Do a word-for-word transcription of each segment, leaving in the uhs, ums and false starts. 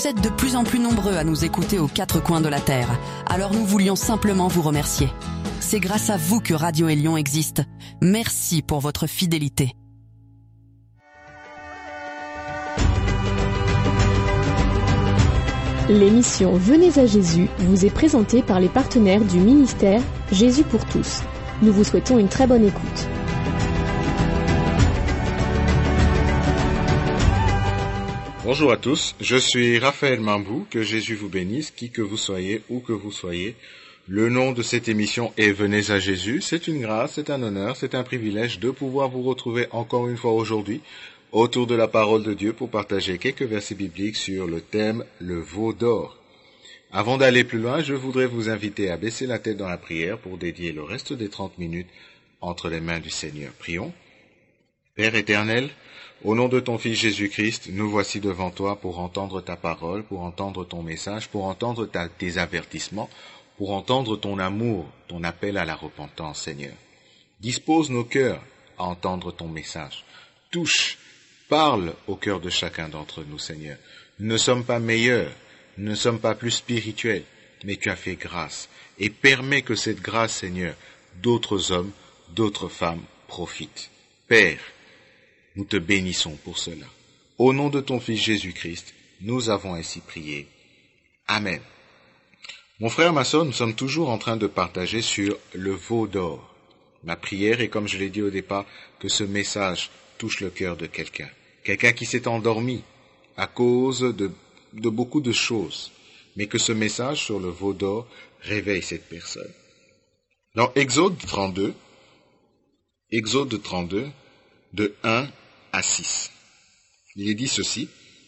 Vous êtes de plus en plus nombreux à nous écouter aux quatre coins de la Terre. Alors nous voulions simplement vous remercier. C'est grâce à vous que Radio Élion existe. Merci pour votre fidélité. L'émission Venez à Jésus vous est présentée par les partenaires du ministère Jésus pour tous. Nous vous souhaitons une très bonne écoute. Bonjour à tous, je suis Raphaël Mambou, que Jésus vous bénisse, qui que vous soyez, où que vous soyez. Le nom de cette émission est Venez à Jésus. C'est une grâce, c'est un honneur, c'est un privilège de pouvoir vous retrouver encore une fois aujourd'hui autour de la parole de Dieu pour partager quelques versets bibliques sur le thème le veau d'or. Avant d'aller plus loin, je voudrais vous inviter à baisser la tête dans la prière pour dédier le reste des trente minutes entre les mains du Seigneur. Prions. Père éternel, au nom de ton Fils Jésus-Christ, nous voici devant toi pour entendre ta parole, pour entendre ton message, pour entendre ta, tes avertissements, pour entendre ton amour, ton appel à la repentance, Seigneur. Dispose nos cœurs à entendre ton message. Touche, parle au cœur de chacun d'entre nous, Seigneur. Nous ne sommes pas meilleurs, nous ne sommes pas plus spirituels, mais tu as fait grâce. Et permets que cette grâce, Seigneur, d'autres hommes, d'autres femmes profitent. Père, nous te bénissons pour cela. Au nom de ton Fils Jésus-Christ, nous avons ainsi prié. Amen. Mon frère, ma sœur, nous sommes toujours en train de partager sur le veau d'or. Ma prière est, comme je l'ai dit au départ, que ce message touche le cœur de quelqu'un. Quelqu'un qui s'est endormi à cause de, de beaucoup de choses, mais que ce message sur le veau d'or réveille cette personne. Dans Exode trente-deux, Exode trente-deux, de un à six. Il est dit ceci.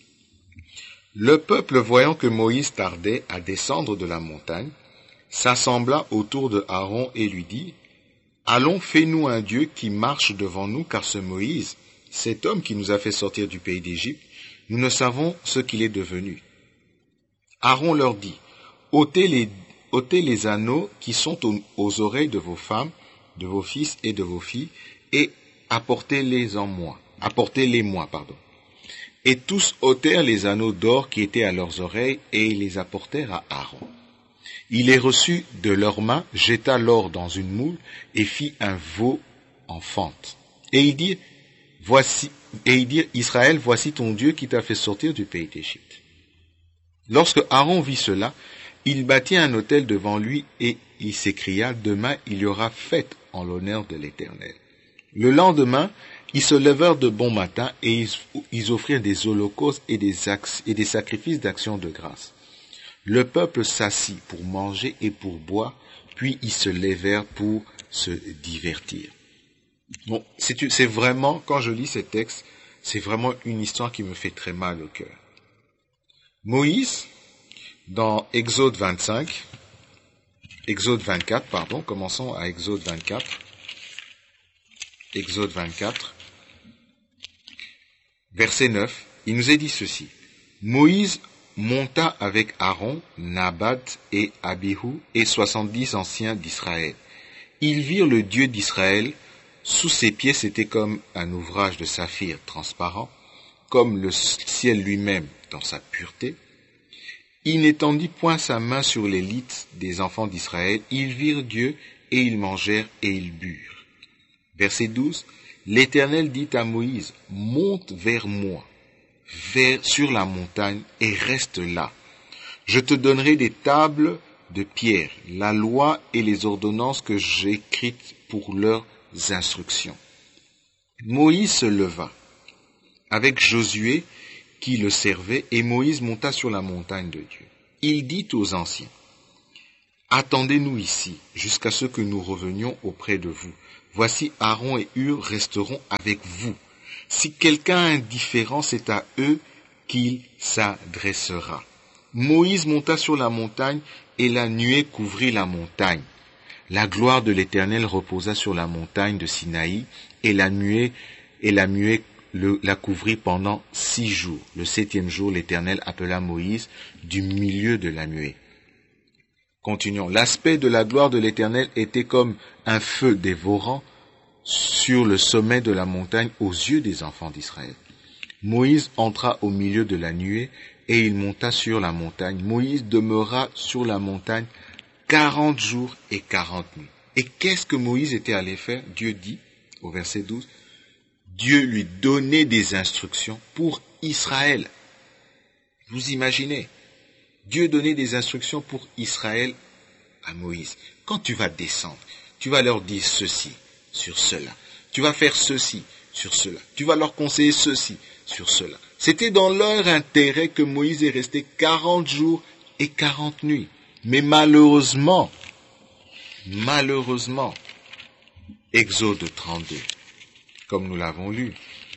Le peuple, voyant que Moïse tardait à descendre de la montagne, s'assembla autour de Aaron et lui dit, « Allons, fais-nous un Dieu qui marche devant nous, car ce Moïse, cet homme qui nous a fait sortir du pays d'Égypte, nous ne savons ce qu'il est devenu. » Aaron leur dit, « ôtez les, ôtez les anneaux qui sont aux, aux oreilles de vos femmes, de vos fils et de vos filles, et apportez-les en moi. Apportez-les-moi, pardon. » Et tous ôtèrent les anneaux d'or qui étaient à leurs oreilles, et ils les apportèrent à Aaron. Il les reçut de leurs mains, jeta l'or dans une moule, et fit un veau en fente. Et il dit, voici, et il dit, Israël, voici ton Dieu qui t'a fait sortir du pays d'Égypte. Lorsque Aaron vit cela, il bâtit un autel devant lui, et il s'écria, demain il y aura fête en l'honneur de l'Éternel. Le lendemain, ils se levèrent de bon matin et ils, ils offrirent des holocaustes et des, et des sacrifices d'action de grâce. Le peuple s'assit pour manger et pour boire, puis ils se levèrent pour se divertir. Bon, c'est, c'est vraiment, quand je lis ces textes, c'est vraiment une histoire qui me fait très mal au cœur. Moïse, dans Exode vingt-cinq, Exode vingt-quatre, pardon, commençons à Exode vingt-quatre. Exode vingt-quatre, verset neuf, il nous est dit ceci. Moïse monta avec Aaron, Nadab et Abihu et soixante-dix anciens d'Israël. Ils virent le Dieu d'Israël. Sous ses pieds, c'était comme un ouvrage de saphir transparent, comme le ciel lui-même dans sa pureté. Il n'étendit point sa main sur l'élite des enfants d'Israël. Ils virent Dieu et ils mangèrent et ils burent. Verset douze, l'Éternel dit à Moïse, monte vers moi, vers, sur la montagne, et reste là. Je te donnerai des tables de pierre, la loi et les ordonnances que j'ai écrites pour leurs instructions. Moïse se leva, avec Josué qui le servait, et Moïse monta sur la montagne de Dieu. Il dit aux anciens, attendez-nous ici, jusqu'à ce que nous revenions auprès de vous. Voici Aaron et Hur resteront avec vous. Si quelqu'un a indifférent, c'est à eux qu'il s'adressera. Moïse monta sur la montagne et la nuée couvrit la montagne. La gloire de l'Éternel reposa sur la montagne de Sinaï et la nuée, et la nuée le, la couvrit pendant six jours. Le septième jour, l'Éternel appela Moïse du milieu de la nuée. Continuons. L'aspect de la gloire de l'Éternel était comme un feu dévorant sur le sommet de la montagne aux yeux des enfants d'Israël. Moïse entra au milieu de la nuée et il monta sur la montagne. Moïse demeura sur la montagne quarante jours et quarante nuits. Et qu'est-ce que Moïse était allé faire? Dieu dit, au verset douze, Dieu lui donnait des instructions pour Israël. Vous imaginez? Dieu donnait des instructions pour Israël à Moïse. Quand tu vas descendre, tu vas leur dire ceci sur cela. Tu vas faire ceci sur cela. Tu vas leur conseiller ceci sur cela. C'était dans leur intérêt que Moïse est resté quarante jours et quarante nuits. Mais malheureusement, malheureusement, Exode trente-deux, comme nous l'avons lu,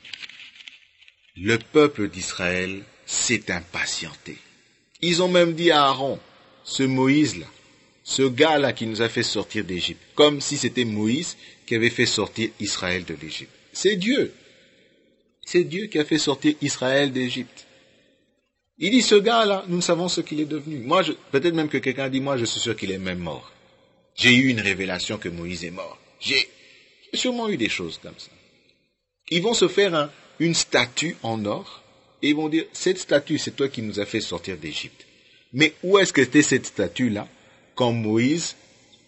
le peuple d'Israël s'est impatienté. Ils ont même dit à Aaron, ce Moïse-là, ce gars-là qui nous a fait sortir d'Égypte, comme si c'était Moïse qui avait fait sortir Israël de l'Égypte. C'est Dieu. C'est Dieu qui a fait sortir Israël d'Égypte. Il dit, ce gars-là, nous savons ce qu'il est devenu. Moi, je, peut-être même que quelqu'un dit, moi, je suis sûr qu'il est même mort. J'ai eu une révélation que Moïse est mort. J'ai, j'ai sûrement eu des choses comme ça. Ils vont se faire un, une statue en or, et ils vont dire, cette statue, c'est toi qui nous as fait sortir d'Égypte. Mais où est-ce que était cette statue-là, quand Moïse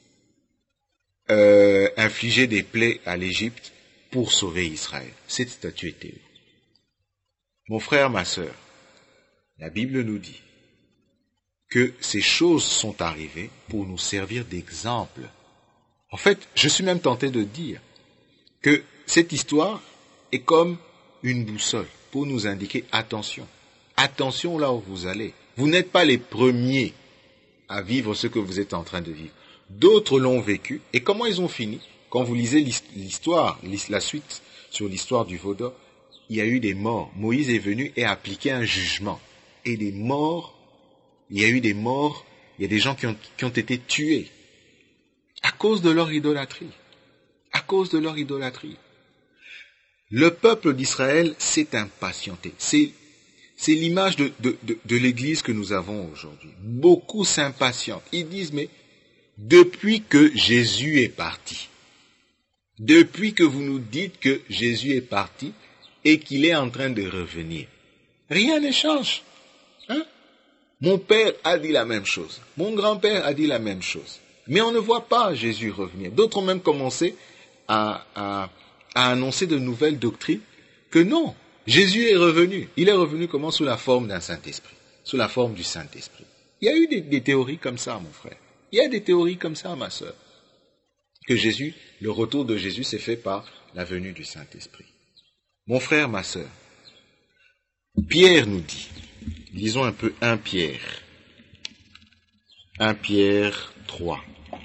euh, infligeait des plaies à l'Égypte pour sauver Israël? Cette statue était où? Mon frère, ma sœur, la Bible nous dit que ces choses sont arrivées pour nous servir d'exemple. En fait, je suis même tenté de dire que cette histoire est comme une boussole pour nous indiquer attention. Attention là où vous allez. Vous n'êtes pas les premiers à vivre ce que vous êtes en train de vivre. D'autres l'ont vécu. Et comment ils ont fini? Quand vous lisez l'histoire, la suite sur l'histoire du veau d'or, il y a eu des morts. Moïse est venu et a appliqué un jugement. Et des morts, il y a eu des morts, il y a des gens qui ont, qui ont été tués à cause de leur idolâtrie. À cause de leur idolâtrie. Le peuple d'Israël s'est impatienté. C'est, c'est l'image de, de, de, de l'Église que nous avons aujourd'hui. Beaucoup s'impatientent. Ils disent, mais depuis que Jésus est parti, depuis que vous nous dites que Jésus est parti et qu'il est en train de revenir, rien ne change. Hein? Mon père a dit la même chose. Mon grand-père a dit la même chose. Mais on ne voit pas Jésus revenir. D'autres ont même commencé à, à, à annoncer de nouvelles doctrines que non, Jésus est revenu. Il est revenu comment? Sous la forme d'un Saint-Esprit. Sous la forme du Saint-Esprit. Il y a eu des, des théories comme ça, mon frère. Il y a des théories comme ça, ma sœur. Que Jésus, le retour de Jésus s'est fait par la venue du Saint-Esprit. Mon frère, ma sœur, Pierre nous dit, lisons un peu un Pierre. un Pierre trois.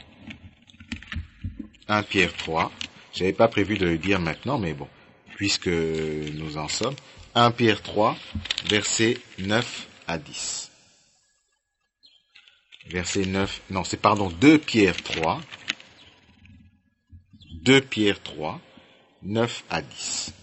un Pierre trois. Je n'avais pas prévu de le dire maintenant, mais bon, puisque nous en sommes. un Pierre trois, versets neuf à dix. Verset neuf, non, c'est pardon, deux Pierre trois. deux Pierre trois, neuf à dix.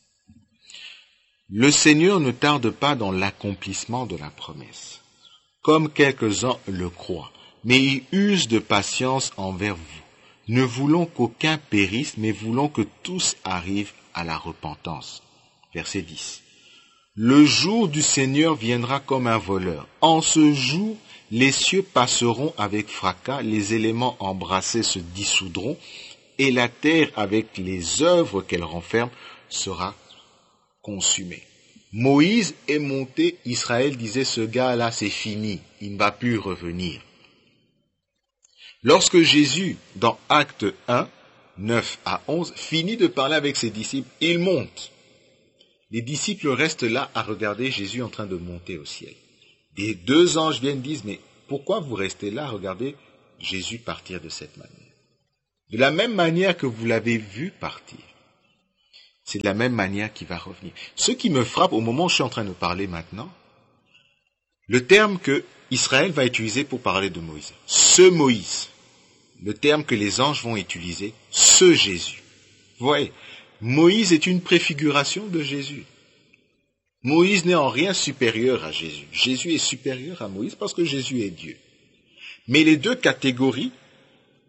Le Seigneur ne tarde pas dans l'accomplissement de la promesse, comme quelques-uns le croient, mais il use de patience envers vous, ne voulons qu'aucun périsse, mais voulons que tous arrivent à la repentance. Verset dix. Le jour du Seigneur viendra comme un voleur. En ce jour, les cieux passeront avec fracas, les éléments embrassés se dissoudront, et la terre, avec les œuvres qu'elle renferme, sera consumée. Moïse est monté, Israël disait, ce gars-là, c'est fini, il ne va plus revenir. Lorsque Jésus, dans Acte un, neuf à onze, finit de parler avec ses disciples, il monte. Les disciples restent là à regarder Jésus en train de monter au ciel. Les deux anges viennent et disent, mais pourquoi vous restez là à regarder Jésus partir de cette manière? De la même manière que vous l'avez vu partir, c'est de la même manière qu'il va revenir. Ce qui me frappe au moment où je suis en train de parler maintenant, le terme que Israël va utiliser pour parler de Moïse, ce Moïse, le terme que les anges vont utiliser, ce Jésus. Vous voyez, Moïse est une préfiguration de Jésus. Moïse n'est en rien supérieur à Jésus. Jésus est supérieur à Moïse parce que Jésus est Dieu. Mais les deux catégories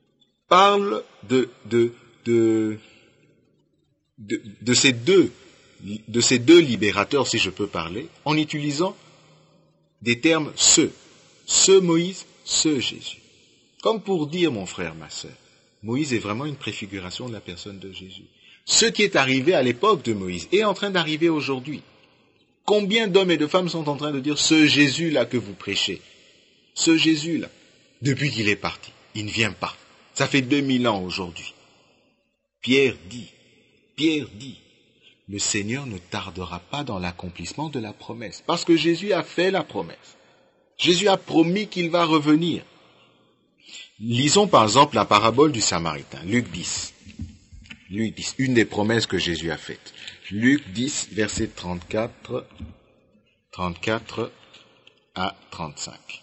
parlent de, de, de, de, de ces deux de ces deux libérateurs, si je peux parler, en utilisant des termes « ce ». Ce Moïse, ce Jésus. Comme pour dire, mon frère, ma sœur, Moïse est vraiment une préfiguration de la personne de Jésus. Ce qui est arrivé à l'époque de Moïse est en train d'arriver aujourd'hui. Combien d'hommes et de femmes sont en train de dire « ce Jésus-là que vous prêchez ». Ce Jésus-là, depuis qu'il est parti, il ne vient pas. Ça fait deux mille ans aujourd'hui. Pierre dit, Pierre dit, le Seigneur ne tardera pas dans l'accomplissement de la promesse. Parce que Jésus a fait la promesse. Jésus a promis qu'il va revenir. Lisons par exemple la parabole du Samaritain, Luc dix. Luc dix, une des promesses que Jésus a faites. Luc dix, versets trente-quatre, trente-quatre à trente-cinq.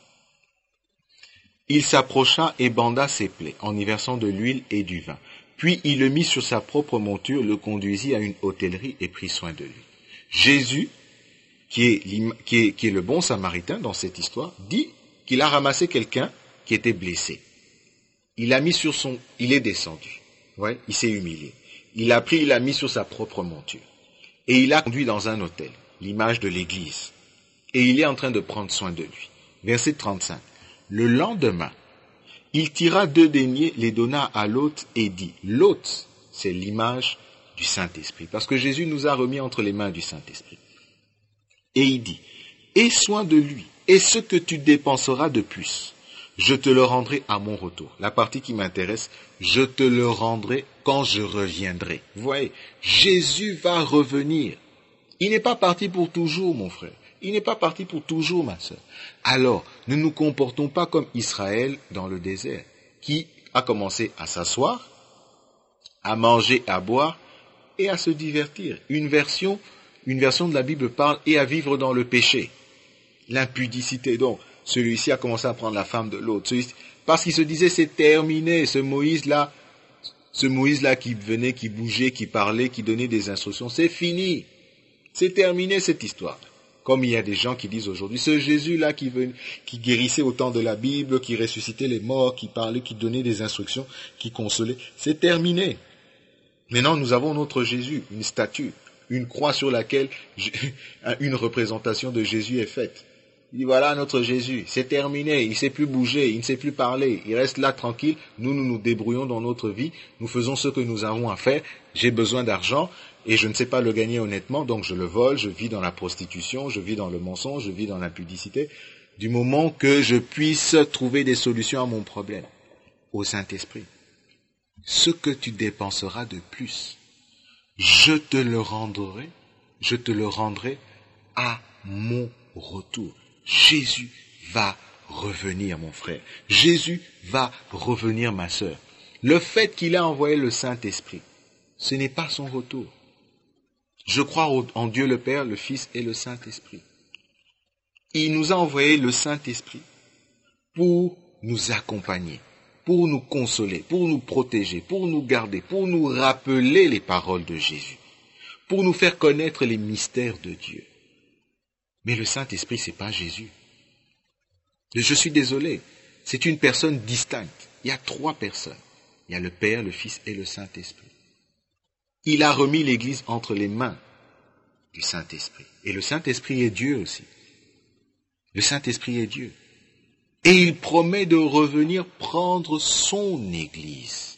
Il s'approcha et banda ses plaies en y versant de l'huile et du vin. Puis il le mit sur sa propre monture, le conduisit à une hôtellerie et prit soin de lui. Jésus, qui est, qui est, qui est le bon Samaritain dans cette histoire, dit qu'il a ramassé quelqu'un qui était blessé. Il l'a mis sur son... Il est descendu. Ouais, il s'est humilié. Il l'a pris, il l'a mis sur sa propre monture. Et il l'a conduit dans un hôtel, l'image de l'église. Et il est en train de prendre soin de lui. Verset trente-cinq. Le lendemain, il tira deux deniers, les donna à l'hôte et dit, l'hôte, c'est l'image du Saint-Esprit. Parce que Jésus nous a remis entre les mains du Saint-Esprit. Et il dit, aie soin de lui, et ce que tu dépenseras de plus, je te le rendrai à mon retour. La partie qui m'intéresse, je te le rendrai quand je reviendrai. Vous voyez, Jésus va revenir. Il n'est pas parti pour toujours, mon frère. Il n'est pas parti pour toujours, ma sœur. Alors, ne nous comportons pas comme Israël dans le désert, qui a commencé à s'asseoir, à manger, à boire et à se divertir. Une version, une version de la Bible parle et à vivre dans le péché. L'impudicité, donc. Celui-ci a commencé à prendre la femme de l'autre. Parce qu'il se disait, c'est terminé, ce Moïse-là, ce Moïse-là qui venait, qui bougeait, qui parlait, qui donnait des instructions, c'est fini. C'est terminé cette histoire. Comme il y a des gens qui disent aujourd'hui, ce Jésus-là qui, venait, qui guérissait au temps de la Bible, qui ressuscitait les morts, qui parlait, qui donnait des instructions, qui consolait, c'est terminé. Maintenant, nous avons notre Jésus, une statue, une croix sur laquelle une représentation de Jésus est faite. Il dit, voilà notre Jésus, c'est terminé, il ne sait plus bouger, il ne sait plus parler, il reste là tranquille, nous, nous nous débrouillons dans notre vie, nous faisons ce que nous avons à faire, j'ai besoin d'argent et je ne sais pas le gagner honnêtement, donc je le vole, je vis dans la prostitution, je vis dans le mensonge, je vis dans l'impudicité, du moment que je puisse trouver des solutions à mon problème. Au Saint-Esprit, ce que tu dépenseras de plus, je te le rendrai, je te le rendrai à mon retour. Jésus va revenir, mon frère. Jésus va revenir, ma sœur. Le fait qu'il a envoyé le Saint-Esprit, ce n'est pas son retour. Je crois en Dieu le Père, le Fils et le Saint-Esprit. Il nous a envoyé le Saint-Esprit pour nous accompagner, pour nous consoler, pour nous protéger, pour nous garder, pour nous rappeler les paroles de Jésus, pour nous faire connaître les mystères de Dieu. Mais le Saint-Esprit, c'est pas Jésus. Je suis désolé, c'est une personne distincte. Il y a trois personnes. Il y a le Père, le Fils et le Saint-Esprit. Il a remis l'Église entre les mains du Saint-Esprit. Et le Saint-Esprit est Dieu aussi. Le Saint-Esprit est Dieu. Et il promet de revenir prendre son Église.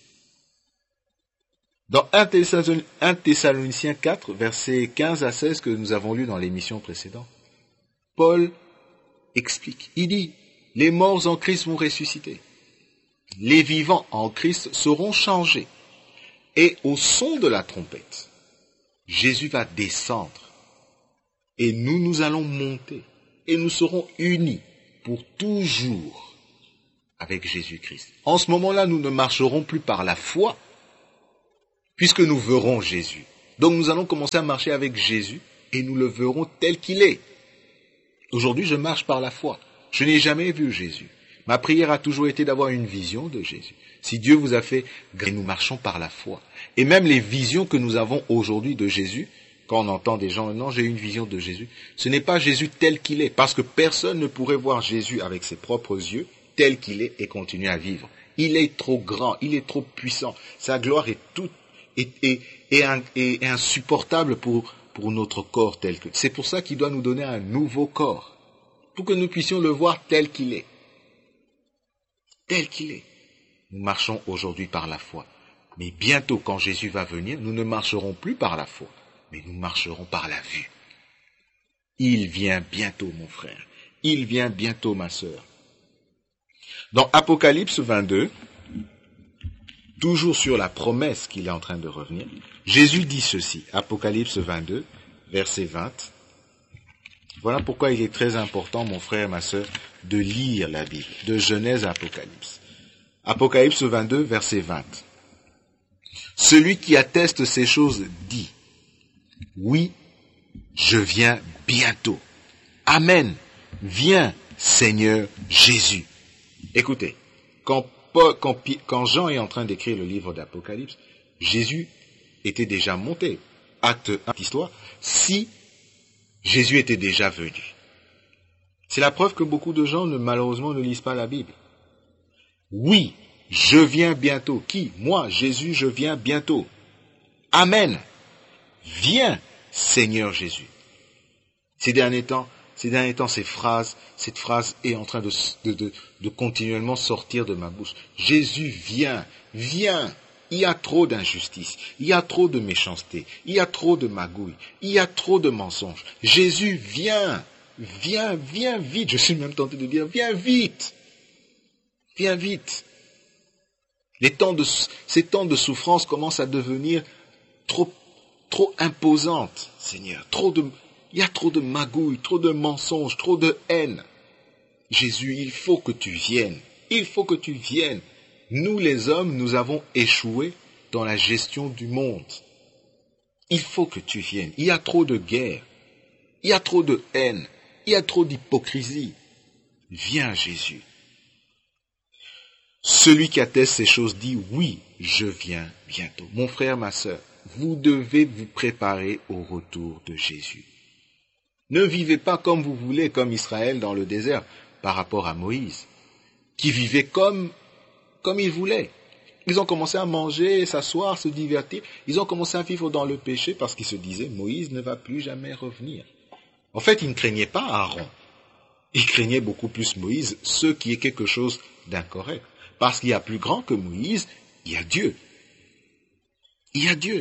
Dans un Thessaloniciens quatre, versets quinze à seize que nous avons lu dans l'émission précédente, Paul explique, il dit, les morts en Christ vont ressusciter, les vivants en Christ seront changés, et au son de la trompette, Jésus va descendre, et nous, nous allons monter, et nous serons unis pour toujours avec Jésus-Christ. En ce moment-là, nous ne marcherons plus par la foi, puisque nous verrons Jésus. Donc nous allons commencer à marcher avec Jésus, et nous le verrons tel qu'il est. Aujourd'hui, je marche par la foi. Je n'ai jamais vu Jésus. Ma prière a toujours été d'avoir une vision de Jésus. Si Dieu vous a fait, nous marchons par la foi. Et même les visions que nous avons aujourd'hui de Jésus, quand on entend des gens, non, j'ai une vision de Jésus, ce n'est pas Jésus tel qu'il est, parce que personne ne pourrait voir Jésus avec ses propres yeux, tel qu'il est, et continuer à vivre. Il est trop grand, il est trop puissant. Sa gloire est toute, est, est, est, est insupportable pour, pour notre corps tel que. C'est pour ça qu'il doit nous donner un nouveau corps, pour que nous puissions le voir tel qu'il est. Tel qu'il est. Nous marchons aujourd'hui par la foi. Mais bientôt, quand Jésus va venir, nous ne marcherons plus par la foi, mais nous marcherons par la vue. Il vient bientôt, mon frère. Il vient bientôt, ma sœur. Dans Apocalypse vingt-deux, toujours sur la promesse qu'il est en train de revenir, Jésus dit ceci, Apocalypse vingt-deux, verset vingt. Voilà pourquoi il est très important, mon frère, ma sœur, de lire la Bible, de Genèse à Apocalypse. Apocalypse vingt-deux, verset vingt. Celui qui atteste ces choses dit, oui, je viens bientôt. Amen. Viens, Seigneur Jésus. Écoutez, quand, Paul, quand, quand Jean est en train d'écrire le livre d'Apocalypse, Jésus était déjà monté. Acte un, histoire, si Jésus était déjà venu. C'est la preuve que beaucoup de gens, ne, malheureusement, ne lisent pas la Bible. Oui, je viens bientôt. Qui? Moi, Jésus, je viens bientôt. Amen. Viens, Seigneur Jésus. Ces derniers temps, ces derniers temps, ces phrases, cette phrase est en train de, de, de, de continuellement sortir de ma bouche. Jésus, viens, viens. Il y a trop d'injustice, il y a trop de méchanceté, il y a trop de magouilles, il y a trop de mensonges. Jésus, viens, viens, viens vite. Je suis même tenté de dire, viens vite. Viens vite. Les temps de, ces temps de souffrance commencent à devenir trop, trop imposantes, Seigneur. Trop de, il y a trop de magouilles, trop de mensonges, trop de haine. Jésus, il faut que tu viennes. Il faut que tu viennes. Nous, les hommes, nous avons échoué dans la gestion du monde. Il faut que tu viennes. Il y a trop de guerre. Il y a trop de haine. Il y a trop d'hypocrisie. Viens, Jésus. Celui qui atteste ces choses dit, oui, je viens bientôt. Mon frère, ma sœur, vous devez vous préparer au retour de Jésus. Ne vivez pas comme vous voulez, comme Israël dans le désert, par rapport à Moïse, qui vivait comme, comme il voulait. Ils ont commencé à manger, s'asseoir, se divertir. Ils ont commencé à vivre dans le péché parce qu'ils se disaient, Moïse ne va plus jamais revenir. En fait, ils ne craignaient pas Aaron. Ils craignaient beaucoup plus Moïse, ce qui est quelque chose d'incorrect. Parce qu'il y a plus grand que Moïse, il y a Dieu. Il y a Dieu.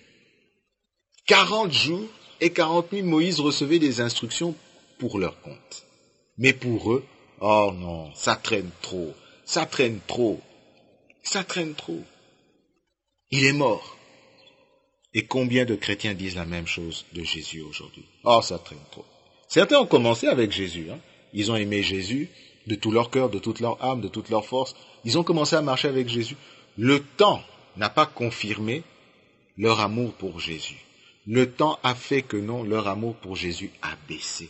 Quarante jours et quarante nuits, Moïse recevait des instructions pour leur compte. Mais pour eux, oh non, ça traîne trop, ça traîne trop, ça traîne trop. Il est mort. Et combien de chrétiens disent la même chose de Jésus aujourd'hui? Oh, ça traîne trop. Certains ont commencé avec Jésus, hein. Ils ont aimé Jésus de tout leur cœur, de toute leur âme, de toute leur force. Ils ont commencé à marcher avec Jésus. Le temps n'a pas confirmé leur amour pour Jésus. Le temps a fait que non, leur amour pour Jésus a baissé.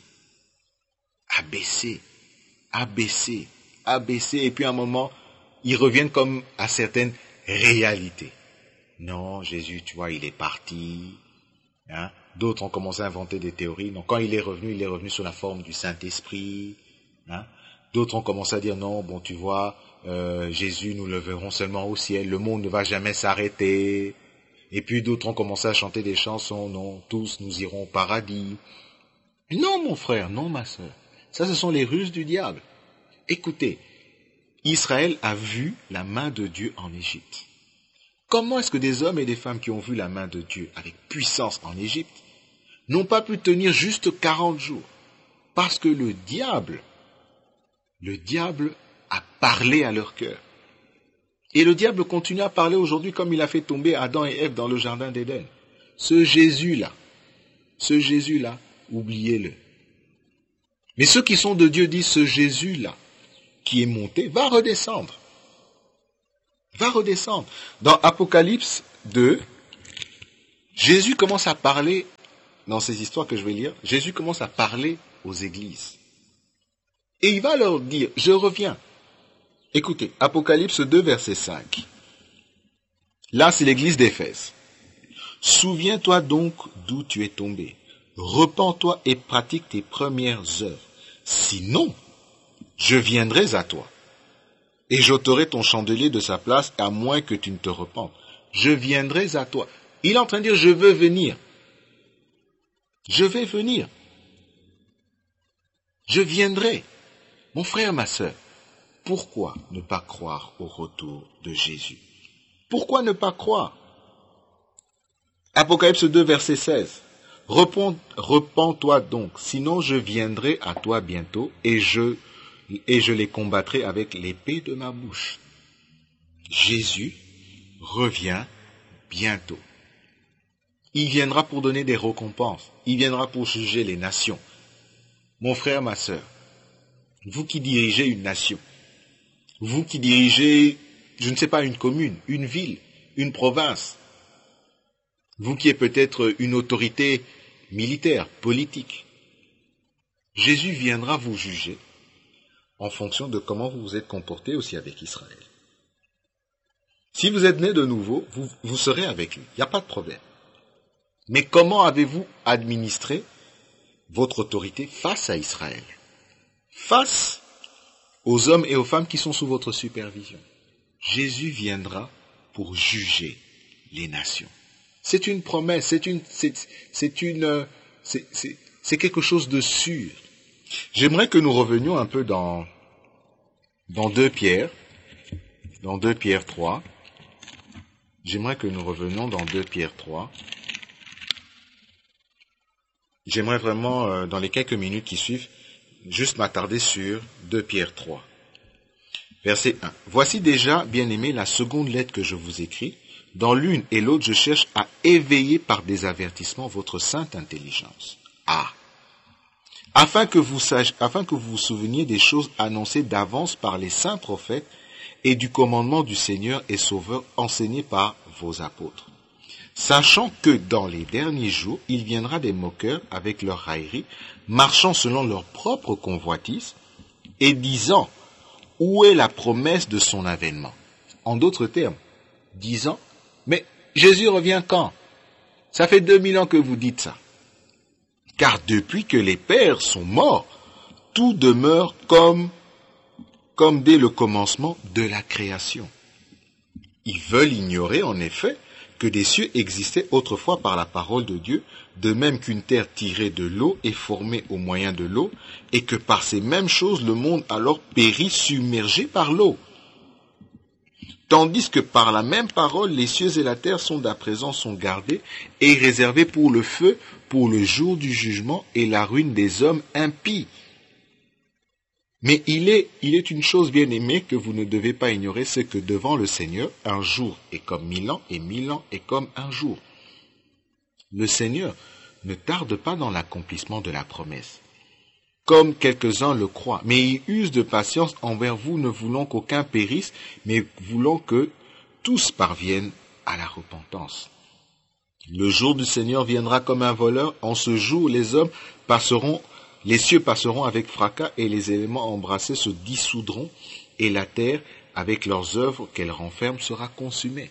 A baissé. A baissé. A baissé. Et puis à un moment, ils reviennent comme à certaines réalités. Non, Jésus, tu vois, il est parti. Hein? D'autres ont commencé à inventer des théories. Donc quand il est revenu, il est revenu sous la forme du Saint-Esprit. Hein? D'autres ont commencé à dire non, bon tu vois, euh, Jésus nous le verrons seulement au ciel, le monde ne va jamais s'arrêter. Et puis d'autres ont commencé à chanter des chansons, non, tous nous irons au paradis. Non mon frère, non ma sœur, ça ce sont les ruses du diable. Écoutez, Israël a vu la main de Dieu en Égypte. Comment est-ce que des hommes et des femmes qui ont vu la main de Dieu avec puissance en Égypte n'ont pas pu tenir juste quarante jours? Parce que le diable, le diable a parlé à leur cœur. Et le diable continue à parler aujourd'hui comme il a fait tomber Adam et Ève dans le jardin d'Éden. Ce Jésus-là, ce Jésus-là, oubliez-le. Mais ceux qui sont de Dieu disent ce Jésus-là, qui est monté, va redescendre. Va redescendre. Dans Apocalypse deux, Jésus commence à parler, dans ces histoires que je vais lire, Jésus commence à parler aux églises. Et il va leur dire, je reviens. Écoutez, Apocalypse deux, verset cinq. Là, c'est l'église d'Éphèse. Souviens-toi donc d'où tu es tombé. Repens-toi et pratique tes premières œuvres. Sinon, je viendrai à toi. Et j'ôterai ton chandelier de sa place, à moins que tu ne te repentes. Je viendrai à toi. Il est en train de dire, je veux venir. Je vais venir. Je viendrai. Mon frère, ma sœur, pourquoi ne pas croire au retour de Jésus? Pourquoi ne pas croire? Apocalypse deux, verset seize. Repens, repens-toi donc, sinon je viendrai à toi bientôt et je, et je les combattrai avec l'épée de ma bouche. Jésus revient bientôt. Il viendra pour donner des récompenses. Il viendra pour juger les nations. Mon frère, ma sœur, vous qui dirigez une nation, vous qui dirigez, je ne sais pas, une commune, une ville, une province, vous qui êtes peut-être une autorité militaire, politique, Jésus viendra vous juger en fonction de comment vous vous êtes comporté aussi avec Israël. Si vous êtes né de nouveau, vous, vous serez avec lui, il n'y a pas de problème. Mais comment avez-vous administré votre autorité face à Israël, face aux hommes et aux femmes qui sont sous votre supervision? Jésus viendra pour juger les nations. C'est une promesse, c'est une, c'est, c'est une, c'est, c'est, c'est quelque chose de sûr. J'aimerais que nous revenions un peu dans, dans deux Pierre, dans deux Pierre trois. J'aimerais que nous revenions dans deux Pierre trois. J'aimerais vraiment, euh, dans les quelques minutes qui suivent, juste m'attarder sur deux Pierre trois. Verset un. Voici déjà, bien-aimés, la seconde lettre que je vous écris. Dans l'une et l'autre, je cherche à éveiller par des avertissements votre sainte intelligence. Ah. Afin que vous sachiez, afin que vous vous souveniez des choses annoncées d'avance par les saints prophètes et du commandement du Seigneur et Sauveur enseigné par vos apôtres. Sachant que dans les derniers jours, il viendra des moqueurs avec leur raillerie, marchant selon leur propre convoitise, et disant, où est la promesse de son avènement? En d'autres termes, disant, mais Jésus revient quand? Ça fait deux mille ans que vous dites ça. Car depuis que les pères sont morts, tout demeure comme, comme dès le commencement de la création. Ils veulent ignorer, en effet, que des cieux existaient autrefois par la parole de Dieu, de même qu'une terre tirée de l'eau est formée au moyen de l'eau, et que par ces mêmes choses le monde alors périt submergé par l'eau. Tandis que par la même parole, les cieux et la terre sont d'à présent sont gardés et réservés pour le feu, pour le jour du jugement et la ruine des hommes impies. Mais il est, il est une chose bien aimée que vous ne devez pas ignorer, c'est que devant le Seigneur, un jour est comme mille ans et mille ans est comme un jour. Le Seigneur ne tarde pas dans l'accomplissement de la promesse, comme quelques-uns le croient, mais il use de patience envers vous, ne voulant qu'aucun périsse, mais voulant que tous parviennent à la repentance. Le jour du Seigneur viendra comme un voleur. En ce jour, les hommes passeront Les cieux passeront avec fracas et les éléments embrassés se dissoudront et la terre, avec leurs œuvres qu'elle renferme, sera consumée.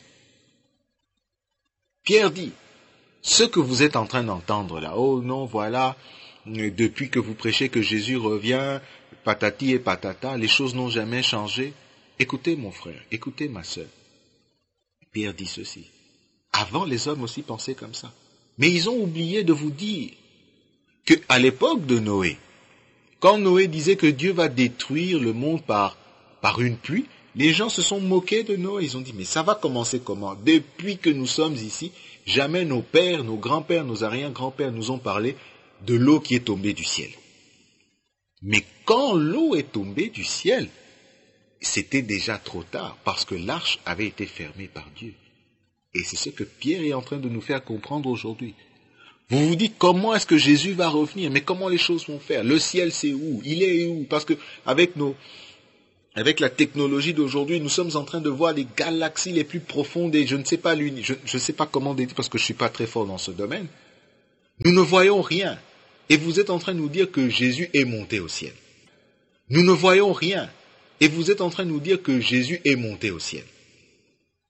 Pierre dit, ce que vous êtes en train d'entendre là, oh non, voilà, depuis que vous prêchez que Jésus revient, patati et patata, les choses n'ont jamais changé. Écoutez mon frère, écoutez ma sœur. Pierre dit ceci. Avant, les hommes aussi pensaient comme ça. Mais ils ont oublié de vous dire que à l'époque de Noé, quand Noé disait que Dieu va détruire le monde par, par une pluie, les gens se sont moqués de Noé. Ils ont dit, mais ça va commencer comment? Depuis que nous sommes ici, jamais nos pères, nos grands-pères, nos arrière-grands-pères nous ont parlé de l'eau qui est tombée du ciel. Mais quand l'eau est tombée du ciel, c'était déjà trop tard, parce que l'arche avait été fermée par Dieu. Et c'est ce que Pierre est en train de nous faire comprendre aujourd'hui. Vous vous dites, comment est-ce que Jésus va revenir? Mais comment les choses vont faire? Le ciel, c'est où? Il est où? Parce que avec nos, avec la technologie d'aujourd'hui, nous sommes en train de voir les galaxies les plus profondes et je ne sais pas l'uni, je ne sais pas comment dire parce que je suis pas très fort dans ce domaine. Nous ne voyons rien. Et vous êtes en train de nous dire que Jésus est monté au ciel. Nous ne voyons rien. Et vous êtes en train de nous dire que Jésus est monté au ciel.